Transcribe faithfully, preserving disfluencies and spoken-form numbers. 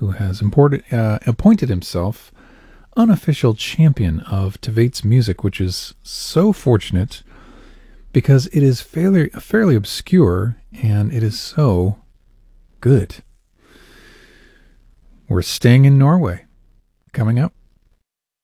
who has imported, uh, appointed himself unofficial champion of Tveit's music, which is so fortunate because it is fairly, fairly obscure and it is so good. We're staying in Norway. Coming up,